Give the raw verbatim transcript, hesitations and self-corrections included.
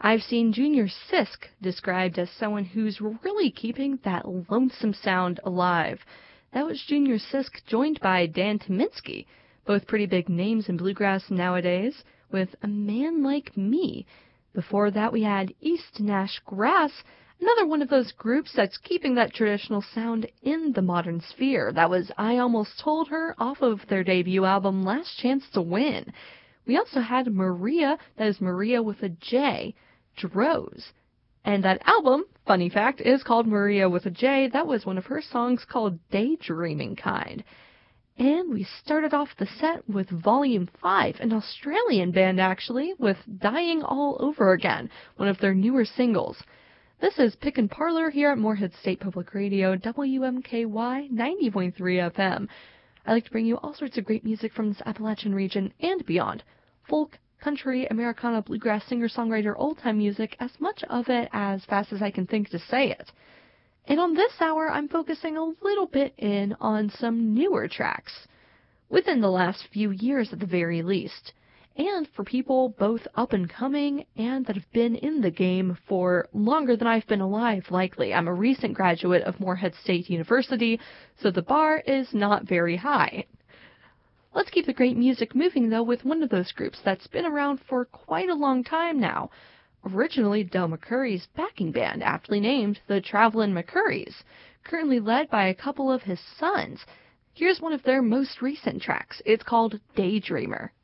I've seen Junior Sisk described as someone who's really keeping that lonesome sound alive. That was Junior Sisk, joined by Dan Tyminski, both pretty big names in bluegrass nowadays, with A Man Like Me. Before that we had East Nash Grass, another one of those groups that's keeping that traditional sound in the modern sphere. That was I Almost Told Her, off of their debut album Last Chance to Win. We also had Maria, that is Maria with a J, Droz. And that album, funny fact, is called Maria with a J. That was one of her songs called Daydreaming Kind. And we started off the set with Volume five, an Australian band actually, with Dying All Over Again, one of their newer singles. This is Pick and Parlor here at Moorhead State Public Radio, W M K Y ninety point three F M. I like to bring you all sorts of great music from this Appalachian region and beyond. Folk, country, Americana, bluegrass, singer-songwriter, old-time music, as much of it as fast as I can think to say it. And on this hour, I'm focusing a little bit in on some newer tracks, within the last few years at the very least, and for people both up and coming and that have been in the game for longer than I've been alive, likely. I'm a recent graduate of Moorhead State University, so the bar is not very high. Let's keep the great music moving, though, with one of those groups that's been around for quite a long time now. Originally Del McCoury's backing band, aptly named the Travelin' McCourys, currently led by a couple of his sons. Here's one of their most recent tracks. It's called Daydreamer.